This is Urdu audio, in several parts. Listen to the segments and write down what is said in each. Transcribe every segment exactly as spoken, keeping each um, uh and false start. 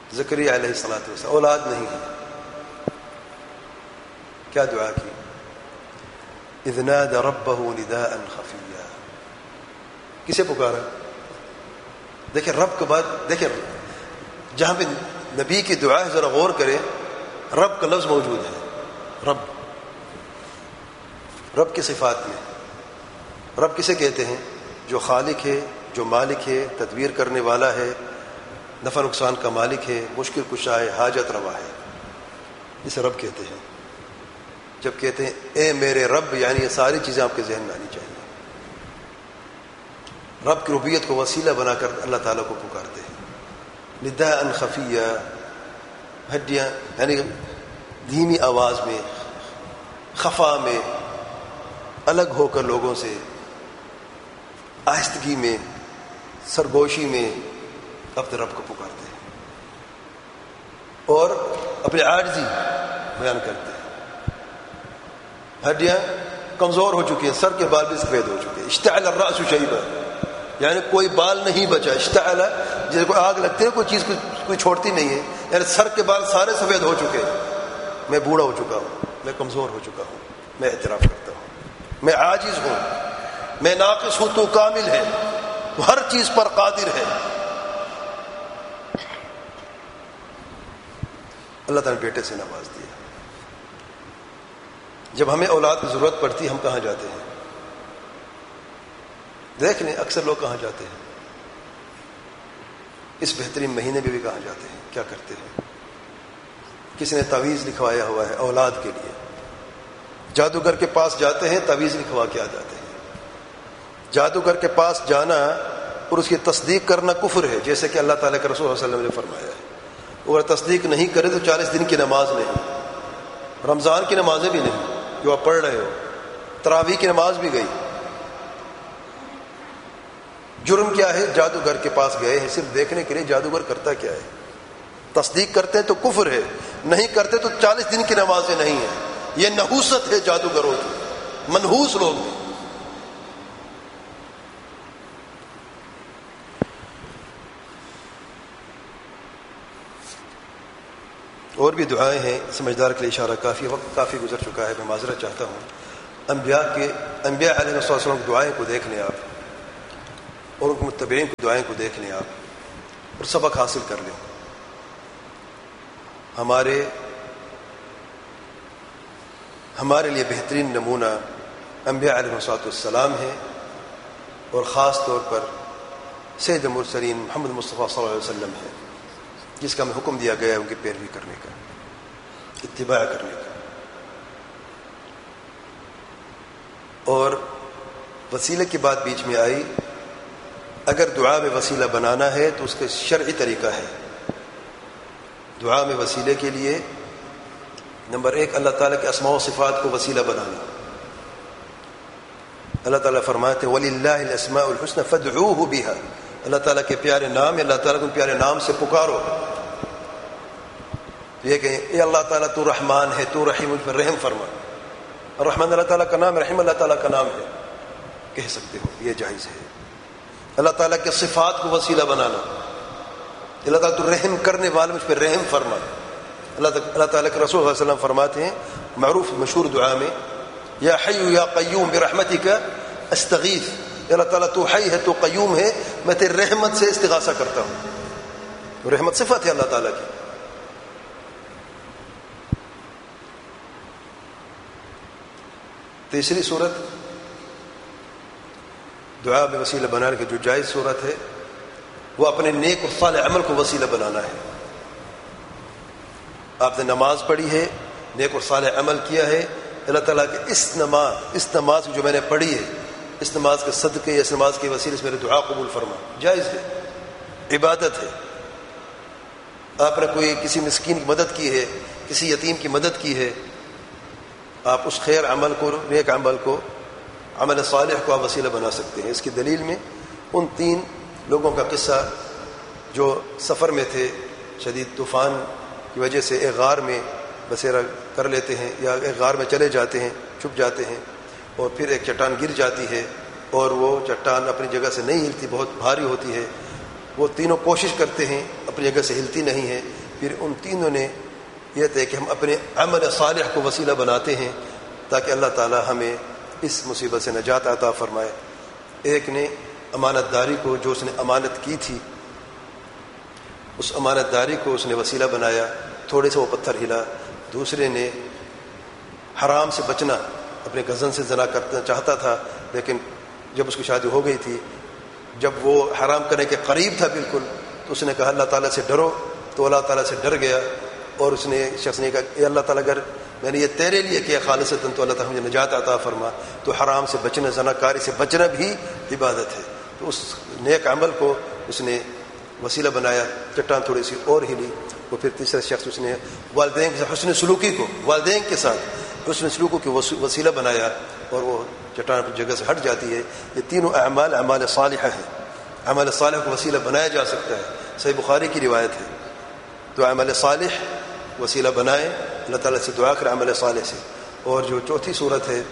زکریا علیہ الصلوۃ والسلام اولاد نہیں ہے، کیا دعا کی؟ اذ نادى ربه نداء خفيا. کسے پکارا؟ دیکھیں رب کے بعد، دیکھیں جہاں پہ نبی کی دعا ہے ذرا غور کریں، رب کا لفظ موجود ہے. رب رب کی صفات میں رب کسے کہتے ہیں؟ جو خالق ہے، جو مالک ہے، تدبیر کرنے والا ہے، نفع نقصان کا مالک ہے، مشکل کشا ہے، حاجت روا ہے، اسے رب کہتے ہیں. جب کہتے ہیں اے میرے رب، یعنی یہ ساری چیزیں آپ کے ذہن میں آنی چاہیے. رب کی ربوبیت کو وسیلہ بنا کر اللہ تعالیٰ کو پکارتے ہیں. نداء خفیہ، ہڈیاں یعنی دھیمی آواز میں، خفا میں، الگ ہو کر لوگوں سے، آہستگی میں، سرگوشی میں اپنے رب کو پکارتے ہیں اور اپنی عاجزی بیان کرتے ہیں. ہڈیاں کمزور ہو چکی ہیں، سر کے بال بھی سفید ہو چکے ہیں. اشتعل الرأس شیبا، یعنی کوئی بال نہیں بچا. اشتعل جیسے کوئی آگ لگتی ہے، کوئی چیز کوئی چھوڑتی نہیں ہے، یعنی سر کے بال سارے سفید ہو چکے ہیں. میں بوڑھا ہو چکا ہوں، میں کمزور ہو چکا ہوں، میں اعتراف کرتا ہوں، میں عاجز ہوں، میں ناقص ہوں، تو کامل ہے، تو ہر چیز پر قادر ہے. اللہ تعالیٰ نے بیٹے سے نواز دیا. جب ہمیں اولاد کی ضرورت پڑتی ہم کہاں جاتے ہیں؟ دیکھ لیں اکثر لوگ کہاں جاتے ہیں. اس بہترین مہینے میں بھی کہاں جاتے ہیں، کیا کرتے ہیں؟ کسی نے تعویذ لکھوایا ہوا ہے اولاد کے لیے، جادوگر کے پاس جاتے ہیں، تعویذ لکھوا کے آ جاتے ہیں. جادوگر کے پاس جانا اور اس کی تصدیق کرنا کفر ہے، جیسے کہ اللہ تعالیٰ کے رسول صلی اللہ علیہ وسلم نے فرمایا ہے. اگر تصدیق نہیں کرے تو چالیس دن کی نماز نہیں، رمضان کی نمازیں بھی نہیں جو آپ پڑھ رہے ہو، تراویح کی نماز بھی گئی. جرم کیا ہے؟ جادوگر کے پاس گئے ہیں صرف دیکھنے کے لیے جادوگر کرتا کیا ہے. تصدیق کرتے ہیں تو کفر ہے، نہیں کرتے تو چالیس دن کی نمازیں نہیں ہیں. یہ نحوست ہے جادوگروں کی، منحوس لوگ ہیں. اور بھی دعائیں ہیں، سمجھدار کے لیے اشارہ کافی، وقت کافی گزر چکا ہے، میں معذرت چاہتا ہوں. انبیاء کے انبیاء علیہ السلام کی دعائیں کو دیکھ لیں آپ، اور ان کے متبعین کی دعائیں کو دیکھ لیں آپ، اور سبق حاصل کر لیں. ہمارے ہمارے لیے بہترین نمونہ انبیاء علیہ السلام ہیں، اور خاص طور پر سید المرسلین محمد مصطفیٰ صلی اللہ علیہ وسلم ہے، جس کا ہمیں حکم دیا گیا ہے ان کی پیروی کرنے کا، اتباع کرنے کا. اور وسیلے کی بات بیچ میں آئی. اگر دعا میں وسیلہ بنانا ہے تو اس کا شرعی طریقہ ہے. دعا میں وسیلے کے لیے نمبر ایک اللہ تعالیٰ کے اسماء و صفات کو وسیلہ بنانا. اللہ تعالیٰ فرماتے ہیں وَلِلَّهِ الْأَسْمَاءُ الْحُسْنَى فَادْعُوهُ بِهَا، اللہ تعالیٰ کے پیارے نام، اللہ تعالیٰ کو پیارے نام سے پکارو. یہ کہیں اے اللہ تعالیٰ تو رحمان ہے، تو رحیم، مجھ پر رحم فرما. الرحمن اللہ تعالیٰ کا نام، رحیم اللہ تعالیٰ کا نام ہے، کہہ سکتے ہو، یہ جائز ہے. اللہ تعالیٰ کے صفات کو وسیلہ بنانا، اللہ تعالیٰ تو رحم کرنے والے، مجھ پر رحم فرما. اللہ اللہ تعالیٰ کے رسول صلی اللہ علیہ وسلم فرماتے ہیں معروف مشہور دعا میں یا حی یا قیوم برحمتک استغیث، اللہ تعالیٰ تو حی ہے، تو قیوم ہے، میں تیری رحمت سے استغاثہ کرتا ہوں. رحمت صفت ہے اللہ تعالیٰ کی. تیسری صورت دعا میں وسیلہ بنانے کی جو جائز صورت ہے وہ اپنے نیک اور صالح عمل کو وسیلہ بنانا ہے. آپ نے نماز پڑھی ہے، نیک اور صالح عمل کیا ہے، اللہ تعالیٰ کہ اس نماز اس نماز جو میں نے پڑھی ہے، اس نماز کے صدقے یا اس نماز کے وسیلے سے میرے دعا قبول فرما. جائز ہے، عبادت ہے. آپ نے کوئی کسی مسکین کی مدد کی ہے، کسی یتیم کی مدد کی ہے، آپ اس خیر عمل کو، نیک عمل کو، عمل صالح کو آپ وسیلہ بنا سکتے ہیں. اس کی دلیل میں ان تین لوگوں کا قصہ جو سفر میں تھے، شدید طوفان کی وجہ سے ایک غار میں بسیرا کر لیتے ہیں یا ایک غار میں چلے جاتے ہیں، چھپ جاتے ہیں، اور پھر ایک چٹان گر جاتی ہے اور وہ چٹان اپنی جگہ سے نہیں ہلتی، بہت بھاری ہوتی ہے. وہ تینوں کوشش کرتے ہیں، اپنی جگہ سے ہلتی نہیں ہے، پھر ان تینوں نے یہ تھے کہ ہم اپنے عمل صالح کو وسیلہ بناتے ہیں تاکہ اللہ تعالی ہمیں اس مصیبت سے نجات عطا فرمائے. ایک نے امانت داری کو، جو اس نے امانت کی تھی اس امانت داری کو اس نے وسیلہ بنایا، تھوڑے سے وہ پتھر ہلا. دوسرے نے حرام سے بچنا، اپنے کزن سے زنا کرنا چاہتا تھا لیکن جب اس کی شادی ہو گئی تھی، جب وہ حرام کرنے کے قریب تھا بالکل، تو اس نے کہا اللہ تعالیٰ سے ڈرو، تو اللہ تعالیٰ سے ڈر گیا. اور اس نے شخص نے کہا اے اللہ تعالیٰ اگر میں نے یہ تیرے لیے کیا خالصتاً تو اللہ تعالیٰ مجھے نجات عطا فرما. تو حرام سے بچنا، زنا کاری سے بچنا بھی عبادت ہے. تو اس نیک عمل کو اس نے وسیلہ بنایا. چٹان تھوڑی سی اور ہلی. وہ پھر تیسرا شخص اس نے والدین کے حسن سلوکی کو، والدین کے ساتھ حسن سلوکی کو وسیلہ بنایا اور وہ چٹان پر جگہ سے ہٹ جاتی ہے. یہ تینوں اعمال اعمال صالحہ ہیں. عمل صالح کو وسیلہ بنایا جا سکتا ہے. صحیح بخاری کی روایت ہے. تو عمل صالح وسیلہ بنائیں، اللہ تعالیٰ سے دعا کریں عمل صالح سے. اور جو چوتھی صورت ہے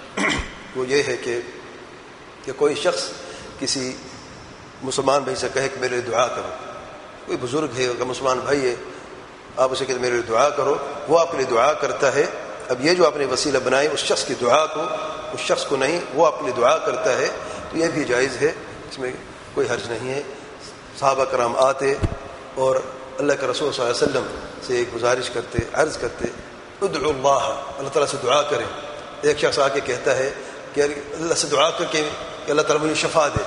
وہ یہ ہے کہ کہ کوئی شخص کسی مسلمان بھائی سے کہے کہ میرے لیے دعا کرو. کوئی بزرگ ہے اگر مسلمان بھائی ہے، آپ اسے کہتے میرے لیے دعا کرو، وہ آپ کے لیے دعا کرتا ہے. اب یہ جو آپ نے وسیلہ بنائے اس شخص کی دعا کو، اس شخص کو نہیں، وہ آپ کے لیے دعا کرتا ہے، تو یہ بھی جائز ہے، اس میں کوئی حرج نہیں ہے. صحابہ کرام آتے اور اللہ کے رسول صلی اللہ علیہ وسلم سے ایک گزارش کرتے، عرض کرتے ادعو اللہ، اللہ تعالیٰ سے دعا کریں. ایک شخص آ کے کہتا ہے کہ اللہ سے دعا کر کے کہ اللہ تعالیٰ مجھے شفا دے.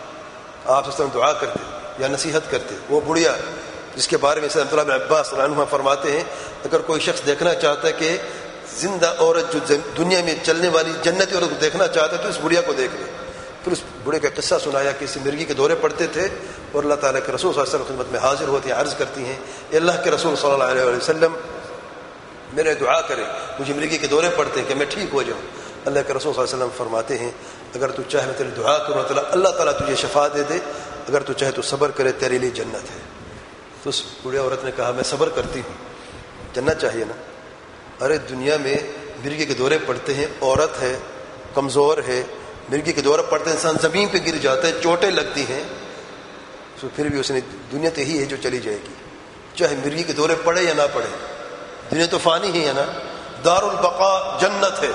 آپ اس طرح دعا کرتے یا نصیحت کرتے. وہ بڑھیا جس کے بارے میں سید عبداللہ بن عباس رضی اللہ عنہ فرماتے ہیں اگر کوئی شخص دیکھنا چاہتا ہے کہ زندہ عورت جو دنیا میں چلنے والی جنتی عورت کو دیکھنا چاہتا ہے تو اس بڑھیا کو دیکھ لے. پھر اس بوڑھے کا قصہ سنایا کہ اس مرغی کے دورے پڑتے تھے اور اللہ تعالیٰ کے رسول صلی اللہ علیہ وسلم خدمت میں حاضر ہوتی ہیں، عرض کرتی ہیں اے اللہ کے رسول صلی اللہ علیہ وسلم میرے دعا کرے، مجھے مرغی کے دورے پڑتے ہیں کہ میں ٹھیک ہو جاؤں. اللہ کے رسول صلی اللہ علیہ وسلم فرماتے ہیں اگر تو چاہے میں تیری دعا کروں اللہ تعالیٰ تجھے شفا دے دے، اگر تو چاہے تو صبر کرے تیرے لیے جنت ہے. تو اس بوڑھے عورت نے کہا میں صبر کرتی ہوں، جنت چاہیے نا. ارے دنیا میں مرغی کے دورے پڑتے ہیں، عورت ہے، کمزور ہے، مرغی کے دورے پڑتے ہیں، انسان زمین پہ گر جاتا ہے، چوٹیں لگتی ہیں، تو پھر بھی اس نے دنیا تو ہی ہے جو چلی جائے گی، چاہے مرغی کے دورے پڑے یا نہ پڑے. دنیا تو فانی ہی ہے نا، دار البقاء جنت ہے.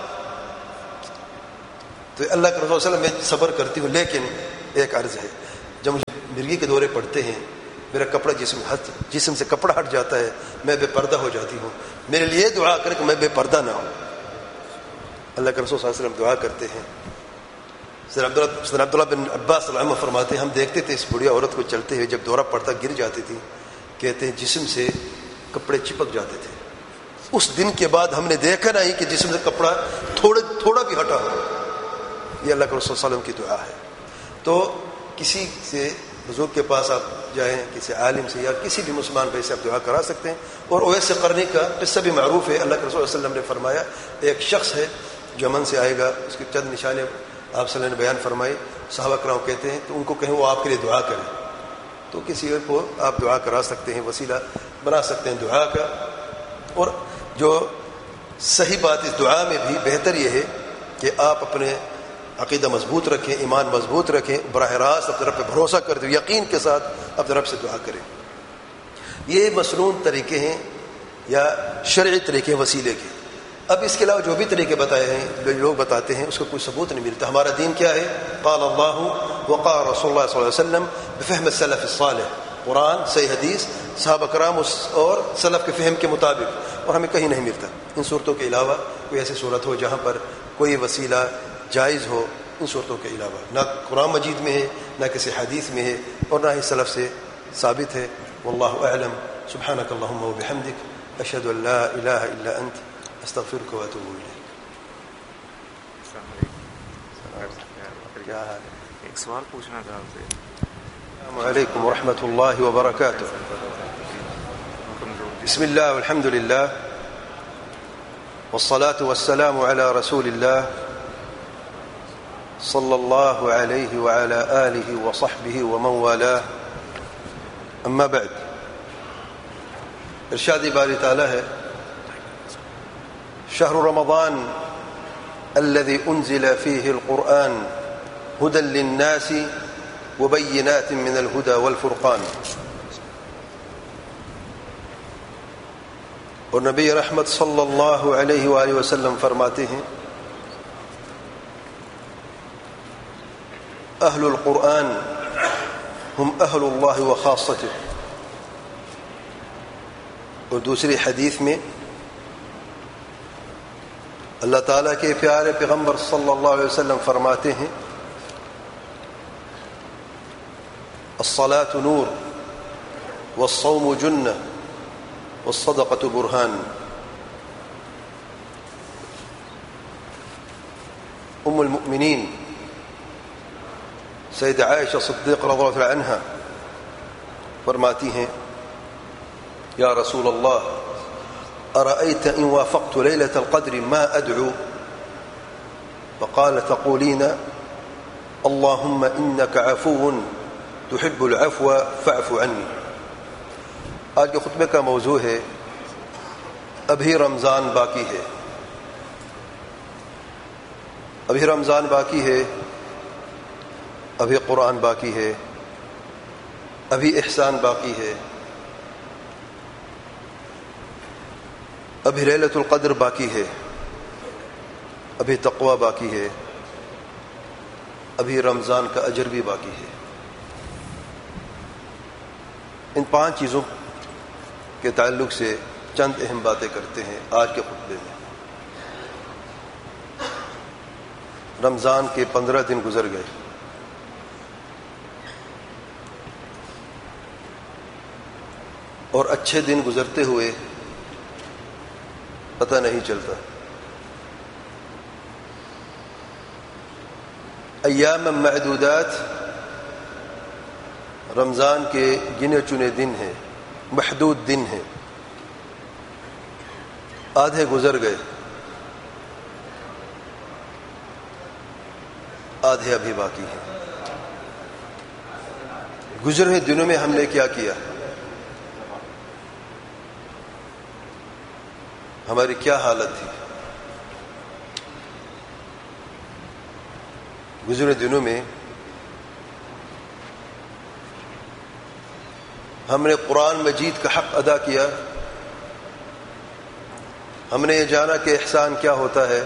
تو اللہ کے رسول صلی اللہ علیہ وسلم میں صبر کرتی ہوں، لیکن ایک عرض ہے جب مجھے مرغی کے دورے پڑتے ہیں، میرا کپڑا جسم ہٹ جسم سے کپڑا ہٹ جاتا ہے، میں بے پردہ ہو جاتی ہوں، میرے لیے دعا کر کہ میں بے پردہ نہ ہوں. اللہ کے رسول صلی اللہ علیہ وسلم دعا کرتے ہیں. سر عبداللہ سر عبداللہ بن عباس صلی اللہ علیہ وسلم فرماتے ہیں ہم دیکھتے تھے اس بڑھیا عورت کو چلتے ہوئے، جب دورہ پڑتا گر جاتی تھی، کہتے ہیں جسم سے کپڑے چپک جاتے تھے. اس دن کے بعد ہم نے دیکھا نہیں کہ جسم سے کپڑا تھوڑے تھوڑا بھی ہٹا ہو. یہ اللہ کے رسول صلی اللہ علیہ وسلم کی دعا ہے. تو کسی سے بزرگ کے پاس آپ جائیں، کسی عالم سے یا کسی بھی مسلمان بھائی سے آپ دعا کرا سکتے ہیں. اور اویس قرنی کا قصہ بھی معروف ہے. اللہ کے رسول صلی اللہ علیہ وسلم نے فرمایا ایک شخص ہے جو یمن سے آئے گا، اس کی چند نشانیں آپ صلی اللہ علیہ وسلم نے بیان فرمائی. صحابہ کرام کہتے ہیں تو ان کو کہیں وہ آپ کے لیے دعا کریں. تو کسی اور کو آپ دعا کرا سکتے ہیں، وسیلہ بنا سکتے ہیں دعا کا. اور جو صحیح بات اس دعا میں بھی بہتر یہ ہے کہ آپ اپنے عقیدہ مضبوط رکھیں، ایمان مضبوط رکھیں، براہ راست اپنے رب پہ بھروسہ کر دیں، یقین کے ساتھ اپنے رب سے دعا کریں. یہ مسنون طریقے ہیں یا شرعی طریقے وسیلے کے. اب اس کے علاوہ جو بھی طریقے بتائے ہیں جو لوگ بتاتے ہیں اس کا کوئی ثبوت نہیں ملتا. ہمارا دین کیا ہے؟ قال اللہ وقال رسول اللہ صلی اللہ علیہ وسلم بفہم السلف الصالح، قرآن، صحیح حدیث، صحابہ کرام اور سلف کے فہم کے مطابق، اور ہمیں کہیں نہیں ملتا. ان صورتوں کے علاوہ کوئی ایسی صورت ہو جہاں پر کوئی وسیلہ جائز ہو، ان صورتوں کے علاوہ نہ قرآن مجید میں ہے، نہ کسی حدیث میں ہے، اور نہ ہی سلف سے ثابت ہے. واللہ اعلم. سبحانک اللہم وبحمدک، اشہد ان لا الہ الا انت، استغفرک واتوب الیک. کیا حال ہے؟ ایک سوال پوچھنا تھا آپ سے. السلام علیکم ورحمۃ اللہ وبرکاتہ. بسم اللہ والحمد للہ والصلاة والسلام علی رسول اللہ صلی اللہ علیہ وعلی آلہ وصحبہ ومن والاه. اما بعد. ارشاد باری تعالی ہے شهر رمضان الذي أنزل فيه القرآن هدى للناس وبينات من الهدى والفرقان. اور نبی رحمت صلی اللہ علیہ وآلہ وسلم فرماتے ہیں اہل القرآن ہم اہل اللہ و خاصتہ. اور دوسری حدیث میں اللہ تعالیٰ کے پیارے پیغمبر صلی اللہ علیہ وسلم فرماتے ہیں الصلاة نور والصوم جنہ والصدقة برهان. ام المؤمنین سید عائشہ صدیقہ رضی اللہ عنہا فرماتی ہیں یا رسول اللہ ارأيت ان وافقت ليلة القدر ما ادعو فقال تقولين اللهم انك عفو تحب العفو فاعف عني. آج کے خطبے کا موضوع ہے ابھی رمضان باقی ہے. ابھی رمضان باقی ہے، ابھی قرآن باقی ہے، ابھی احسان باقی ہے، ابھی لیلۃ القدر باقی ہے، ابھی تقوی باقی ہے، ابھی رمضان کا اجر بھی باقی ہے. ان پانچ چیزوں کے تعلق سے چند اہم باتیں کرتے ہیں آج کے خطبے میں. رمضان کے پندرہ دن گزر گئے، اور اچھے دن گزرتے ہوئے پتہ نہیں چلتا. ایام معدودات رمضان کے گنے چنے دن ہیں، محدود دن ہیں. آدھے گزر گئے، آدھے ابھی باقی ہیں. گزرے ہوئے دنوں میں ہم نے کیا کیا؟ ہماری کیا حالت تھی؟ گزرے دنوں میں ہم نے قرآن مجید کا حق ادا کیا، ہم نے یہ جانا کہ احسان کیا ہوتا ہے،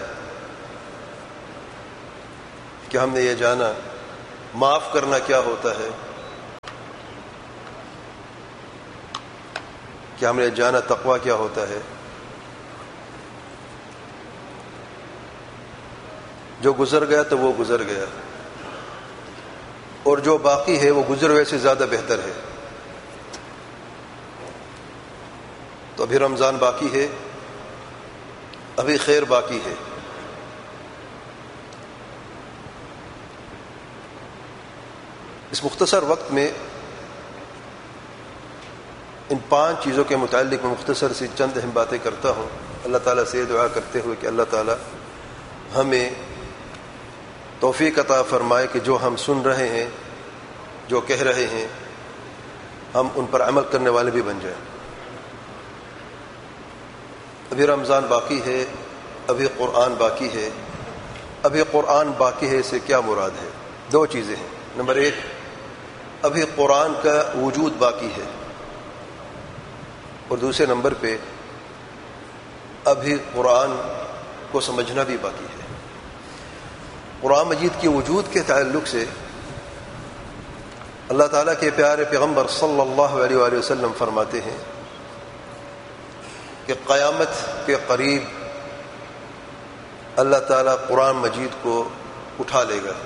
کہ ہم نے یہ جانا معاف کرنا کیا ہوتا ہے، کہ ہم نے جانا تقویٰ کیا ہوتا ہے. جو گزر گیا تو وہ گزر گیا، اور جو باقی ہے وہ گزر ہوئے سے زیادہ بہتر ہے. تو ابھی رمضان باقی ہے، ابھی خیر باقی ہے. اس مختصر وقت میں ان پانچ چیزوں کے متعلق میں مختصر سی چند اہم باتیں کرتا ہوں، اللہ تعالیٰ سے دعا کرتے ہوئے کہ اللہ تعالیٰ ہمیں توفیق عطا فرمائے کہ جو ہم سن رہے ہیں، جو کہہ رہے ہیں، ہم ان پر عمل کرنے والے بھی بن جائیں. ابھی رمضان باقی ہے، ابھی قرآن باقی ہے. ابھی قرآن باقی ہے سے کیا مراد ہے؟ دو چیزیں ہیں. نمبر ایک، ابھی قرآن کا وجود باقی ہے، اور دوسرے نمبر پہ ابھی قرآن کو سمجھنا بھی باقی ہے. قرآن مجید کے وجود کے تعلق سے اللہ تعالیٰ کے پیارے پیغمبر صلی اللہ علیہ وآلہ وسلم فرماتے ہیں کہ قیامت کے قریب اللہ تعالیٰ قرآن مجید کو اٹھا لے گا.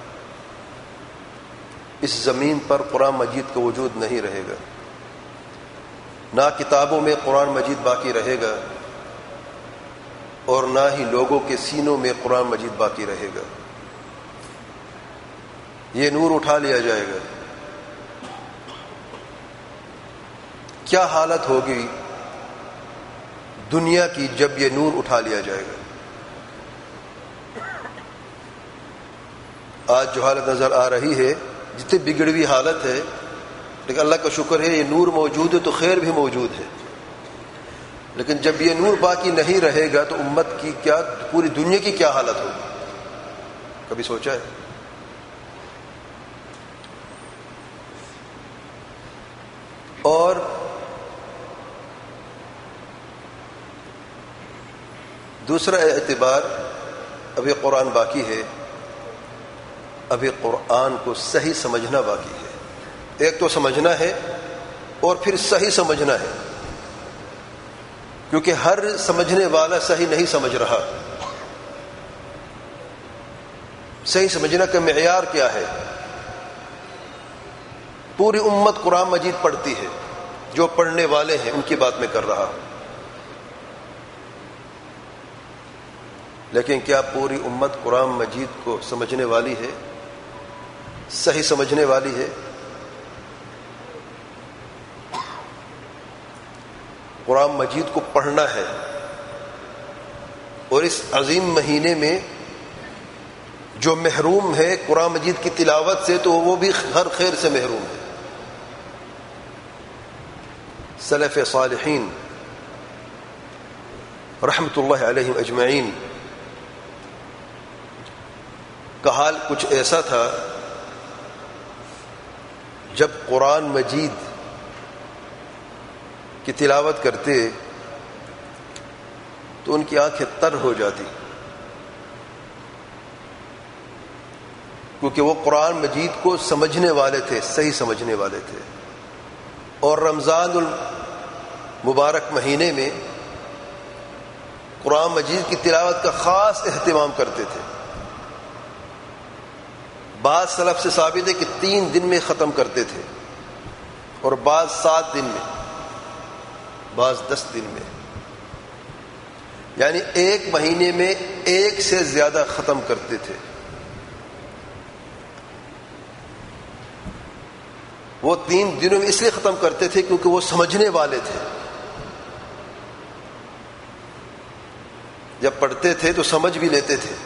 اس زمین پر قرآن مجید کا وجود نہیں رہے گا، نہ کتابوں میں قرآن مجید باقی رہے گا، اور نہ ہی لوگوں کے سینوں میں قرآن مجید باقی رہے گا. یہ نور اٹھا لیا جائے گا. کیا حالت ہوگی دنیا کی جب یہ نور اٹھا لیا جائے گا؟ آج جو حالت نظر آ رہی ہے، جتنی بگڑی ہوئی حالت ہے، لیکن اللہ کا شکر ہے یہ نور موجود ہے تو خیر بھی موجود ہے. لیکن جب یہ نور باقی نہیں رہے گا تو امت کی کیا، پوری دنیا کی کیا حالت ہوگی؟ کبھی سوچا ہے؟ اور دوسرا اعتبار، ابھی قرآن باقی ہے، ابھی قرآن کو صحیح سمجھنا باقی ہے۔ ایک تو سمجھنا ہے اور پھر صحیح سمجھنا ہے، کیونکہ ہر سمجھنے والا صحیح نہیں سمجھ رہا۔ صحیح سمجھنا کا معیار کیا ہے؟ پوری امت قرآن مجید پڑھتی ہے، جو پڑھنے والے ہیں ان کی بات میں کر رہا ہوں، لیکن کیا پوری امت قرآن مجید کو سمجھنے والی ہے، صحیح سمجھنے والی ہے؟ قرآن مجید کو پڑھنا ہے، اور اس عظیم مہینے میں جو محروم ہے قرآن مجید کی تلاوت سے، تو وہ بھی ہر خیر سے محروم ہے۔ سلف صالحین رحمت اللہ علیہم اجمعین کا حال کچھ ایسا تھا، جب قرآن مجید کی تلاوت کرتے تو ان کی آنکھیں تر ہو جاتی، کیونکہ وہ قرآن مجید کو سمجھنے والے تھے، صحیح سمجھنے والے تھے، اور رمضان المبارک مہینے میں قرآن مجید کی تلاوت کا خاص اہتمام کرتے تھے۔ بعض سلف سے ثابت ہے کہ تین دن میں ختم کرتے تھے، اور بعض سات دن میں، بعض دس دن میں، یعنی ایک مہینے میں ایک سے زیادہ ختم کرتے تھے۔ وہ تین دنوں میں اس لیے ختم کرتے تھے کیونکہ وہ سمجھنے والے تھے، جب پڑھتے تھے تو سمجھ بھی لیتے تھے۔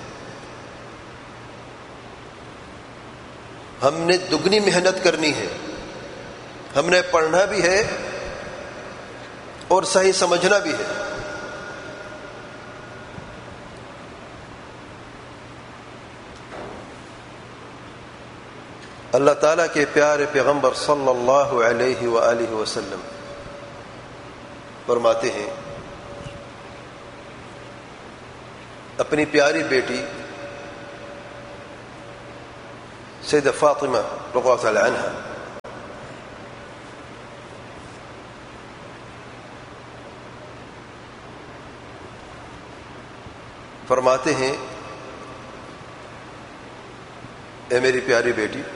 ہم نے دگنی محنت کرنی ہے، ہم نے پڑھنا بھی ہے اور صحیح سمجھنا بھی ہے۔ اللہ تعالیٰ کے پیارے پیغمبر صلی اللہ علیہ وآلہ وسلم فرماتے ہیں، اپنی پیاری بیٹی سیدہ فاطمہ رضی اللہ تعالی عنہا فرماتے ہیں، اے میری پیاری بیٹی،